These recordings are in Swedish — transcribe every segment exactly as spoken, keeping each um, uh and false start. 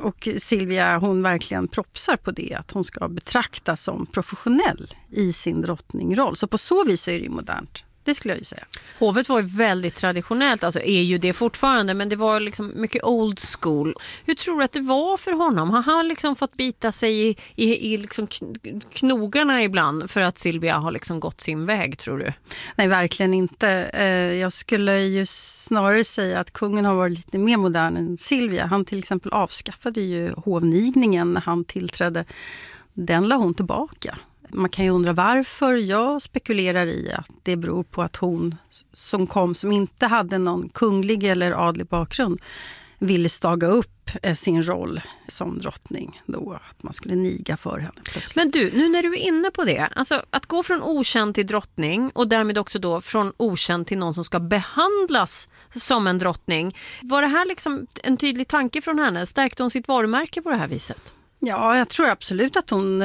och Silvia, hon verkligen propsar på det, att hon ska betraktas som professionell i sin drottningroll. Så på så vis är det ju modernt. Det skulle jag ju säga. Hovet var ju väldigt traditionellt, alltså är ju det fortfarande, men det var liksom mycket old school. Hur tror du att det var för honom? Har han liksom fått bita sig i, i, i liksom knogarna ibland för att Silvia har liksom gått sin väg, tror du? Nej, verkligen inte. Jag skulle ju snarare säga att kungen har varit lite mer modern än Silvia. Han till exempel avskaffade ju hovnigningen när han tillträdde. Den la hon tillbaka. Man kan ju undra varför. Jag spekulerar i att det beror på att hon som kom, som inte hade någon kunglig eller adlig bakgrund, ville staga upp sin roll som drottning då, att man skulle niga för henne plötsligt. Men du, nu när du är inne på det, alltså att gå från okänd till drottning och därmed också då från okänd till någon som ska behandlas som en drottning, var det här liksom en tydlig tanke från henne? Stärkte hon sitt varumärke på det här viset? Ja, jag tror absolut att hon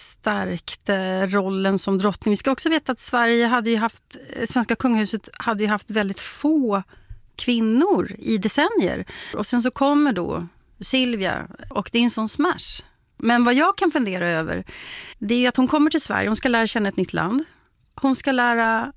stärkte rollen som drottning. Vi ska också veta att Sverige hade ju haft, svenska kungahuset hade ju haft väldigt få kvinnor i decennier. Och sen så kommer då Silvia och det är en sån smash. Men vad jag kan fundera över, det är att hon kommer till Sverige, hon ska lära känna ett nytt land. Hon ska lära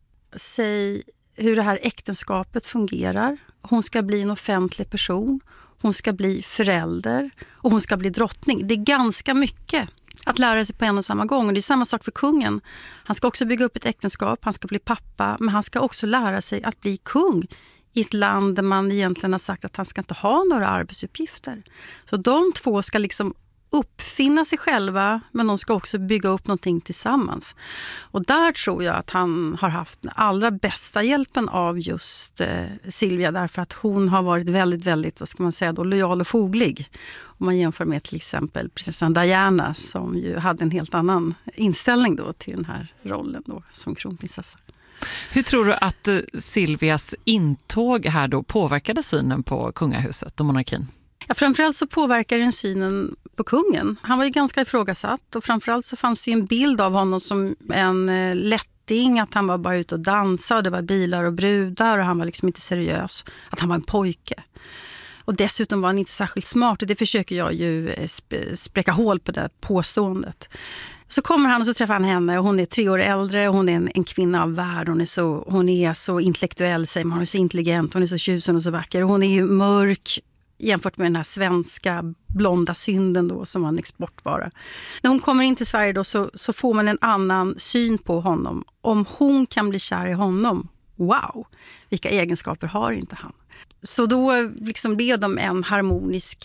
sig hur det här äktenskapet fungerar. Hon ska bli en offentlig person. Hon ska bli förälder och hon ska bli drottning. Det är ganska mycket att lära sig på en och samma gång. Och det är samma sak för kungen. Han ska också bygga upp ett äktenskap, han ska bli pappa, men han ska också lära sig att bli kung i ett land där man egentligen har sagt att han ska inte ha några arbetsuppgifter. Så de två ska liksom uppfinna sig själva, men de ska också bygga upp någonting tillsammans. Och där tror jag att han har haft den allra bästa hjälpen av just eh, Silvia, därför att hon har varit väldigt, väldigt, vad ska man säga då, lojal och foglig. Om man jämför med till exempel prinsessan Diana, som ju hade en helt annan inställning då till den här rollen då som kronprinsessa. Hur tror du att eh, Silvias intåg här då påverkade synen på kungahuset och monarkin? Ja, framförallt så påverkar den synen på kungen. Han var ju ganska ifrågasatt och framförallt så fanns det ju en bild av honom som en eh, lätting, att han var bara ute och dansade och det var bilar och brudar och han var liksom inte seriös, att han var en pojke. Och dessutom var han inte särskilt smart och det försöker jag ju sp- spräcka hål på det påståendet. Så kommer han och så träffar han henne och hon är tre år äldre och hon är en, en kvinna av värld. Hon är så, hon är så intellektuell, säger man, hon är så intelligent, hon är så tjusen och så vacker. Och hon är ju mörk jämfört med den här svenska blonda synden då som var en exportvara. När hon kommer in till Sverige då så, så får man en annan syn på honom. Om hon kan bli kär i honom, wow, vilka egenskaper har inte han? Så då liksom blev de en harmonisk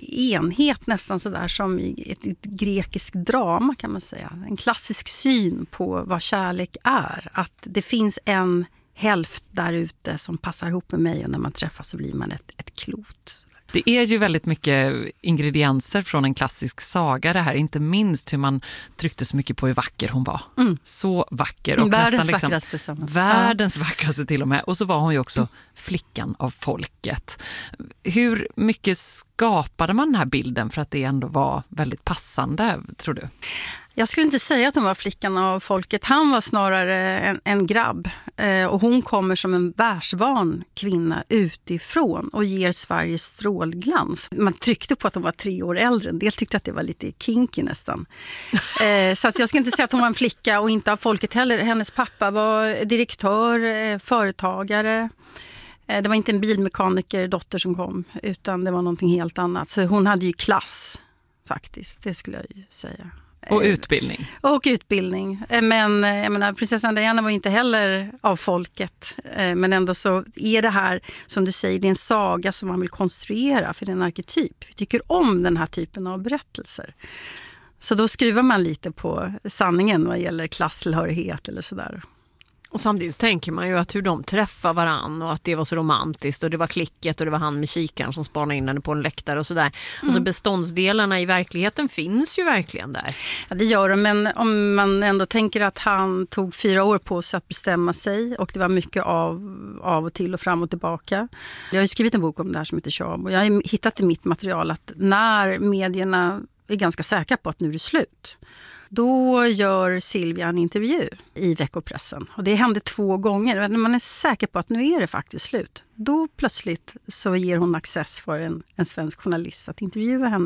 enhet nästan sådär som i ett, ett grekiskt drama kan man säga. En klassisk syn på vad kärlek är. Att det finns en hälft där ute som passar ihop med mig och när man träffas så blir man ett, ett klot. Det är ju väldigt mycket ingredienser från en klassisk saga det här. Inte minst hur man tryckte så mycket på hur vacker hon var. Mm. Så vacker. Och världens nästan liksom, vackraste. Som. Världens ja. vackraste till och med. Och så var hon ju också mm. flickan av folket. Hur mycket skapade man den här bilden för att det ändå var väldigt passande, tror du? Jag skulle inte säga att hon var flickan av folket. Han var snarare en, en grabb. Eh, och hon kommer som en världsvan kvinna utifrån och ger Sverige strålglans. Man tryckte på att hon var tre år äldre. En del tyckte att det var lite kinky nästan. Eh, så att jag skulle inte säga att hon var en flicka och inte av folket heller. Hennes pappa var direktör, eh, företagare. Eh, det var inte en bilmekaniker dotter som kom utan det var någonting helt annat. Så hon hade ju klass faktiskt, det skulle jag ju säga. Och utbildning. Och utbildning. Men jag menar, prinsessan Diana var inte heller av folket. Men ändå så är det här, som du säger, det är en saga som man vill konstruera för det är en arketyp. Vi tycker om den här typen av berättelser. Så då skruvar man lite på sanningen vad gäller klasstillhörighet eller sådär. Och samtidigt tänker man ju att hur de träffar varann och att det var så romantiskt och det var klicket och det var han med kikaren som spanade in henne på en läktare och sådär. Mm. Alltså beståndsdelarna i verkligheten finns ju verkligen där. Ja, det gör de, men om man ändå tänker att han tog fyra år på sig att bestämma sig och det var mycket av, av och till och fram och tillbaka. Jag har ju skrivit en bok om det här som heter Tjab och jag har hittat i mitt material att när medierna är ganska säkra på att nu är det slut, då gör Silvia en intervju i veckopressen. Och det hände två gånger. När man är säker på att nu är det faktiskt slut, då plötsligt så ger hon access för en, en svensk journalist att intervjua henne.